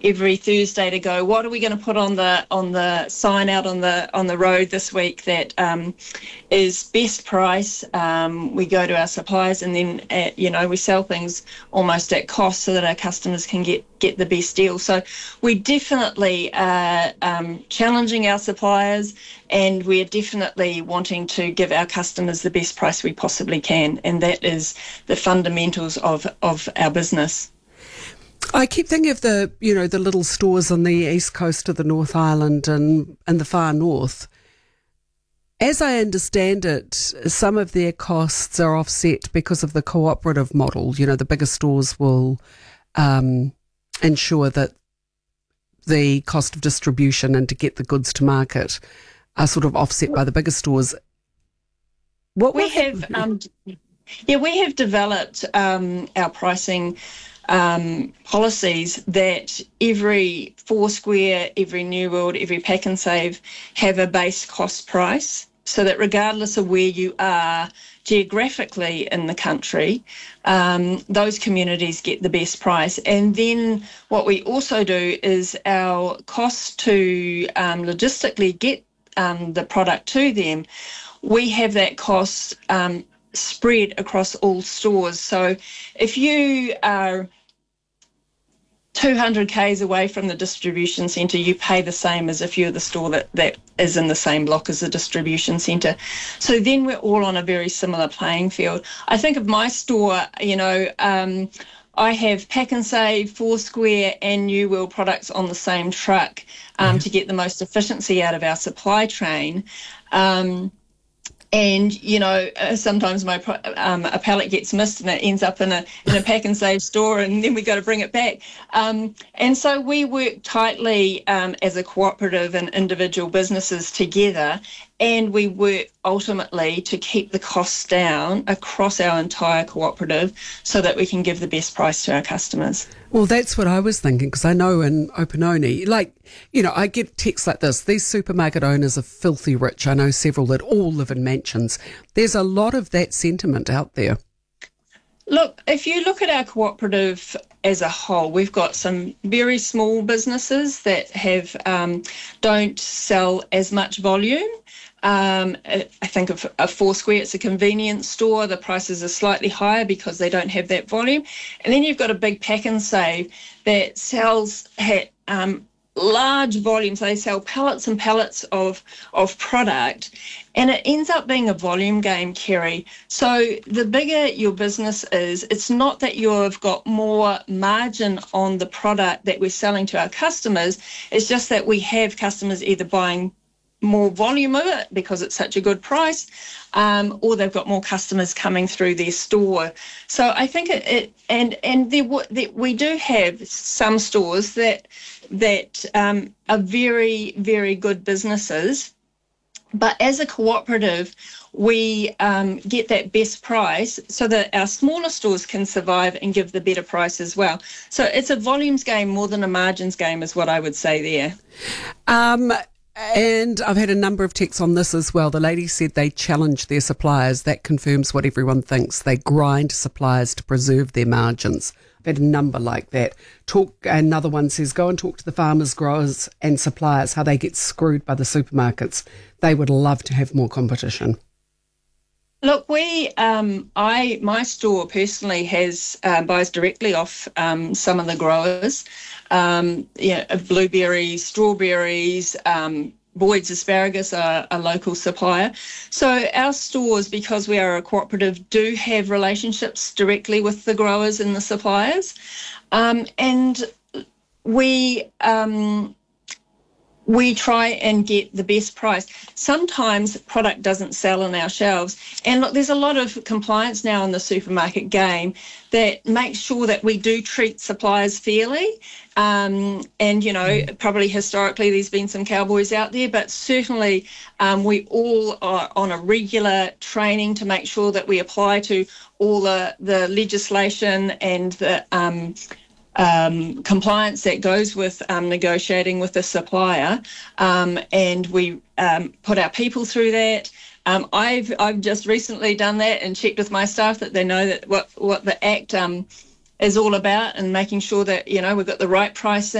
every Thursday to go, what are we going to put on the sign out on the road this week that is best price. We go to our suppliers, and then we sell things almost at cost so that our customers can get the best deal. So we definitely are challenging our suppliers, and we're definitely wanting to give our customers the best price we possibly can, and that is the fundamentals of our business. I keep thinking of the little stores on the east coast of the North Island and the far north. As I understand it, some of their costs are offset because of the cooperative model. The bigger stores will ensure that the cost of distribution and to get the goods to market are sort of offset by the bigger stores. We have developed our pricing policies that every Foursquare, every New World, every Pak'nSave have a base cost price, so that regardless of where you are geographically in the country, those communities get the best price. And then what we also do is our cost to logistically get the product to them, we have that cost spread across all stores. So if you are 200 k's away from the distribution centre, you pay the same as if you're the store that is in the same block as the distribution centre. So then we're all on a very similar playing field. I think of my store, I have Pak'nSave, Foursquare and New World products on the same truck to get the most efficiency out of our supply chain. And, sometimes a pallet gets missed and it ends up in a Pak'nSave store, and then we got to bring it back. And so we work tightly as a cooperative and individual businesses together, and we work ultimately to keep the costs down across our entire cooperative so that we can give the best price to our customers. Well, that's what I was thinking, because I know in Opononi, I get texts like this: these supermarket owners are filthy rich. I know several that all live in mansions. There's a lot of that sentiment out there. Look, if you look at our cooperative as a whole, we've got some very small businesses that don't sell as much volume. I think of a Foursquare, it's a convenience store. The prices are slightly higher because they don't have that volume. And then you've got a big Pak'nSave that sells large volumes. They sell pallets and pallets of product, and it ends up being a volume game, Kerry. So the bigger your business is, it's not that you've got more margin on the product that we're selling to our customers. It's just that we have customers either buying more volume of it because it's such a good price, or they've got more customers coming through their store. So I think we do have some stores that are very, very good businesses, but as a cooperative, we get that best price so that our smaller stores can survive and give the better price as well. So it's a volumes game more than a margins game, is what I would say there. And I've had a number of texts on this as well. The lady said they challenge their suppliers. That confirms what everyone thinks. They grind suppliers to preserve their margins. I've had a number like that. Another one says, go and talk to the farmers, growers and suppliers, how they get screwed by the supermarkets. They would love to have more competition. Look, my store personally buys directly off some of the growers. Blueberries, strawberries, Boyd's asparagus are a local supplier. So our stores, because we are a cooperative, do have relationships directly with the growers and the suppliers. And we try and get the best price. Sometimes product doesn't sell on our shelves. And look, there's a lot of compliance now in the supermarket game that makes sure that we do treat suppliers fairly. Probably historically there's been some cowboys out there, but certainly we all are on a regular training to make sure that we apply to all the legislation and the compliance that goes with negotiating with the supplier, and we put our people through that. I've just recently done that and checked with my staff that they know that what the Act is all about, and making sure that we've got the right price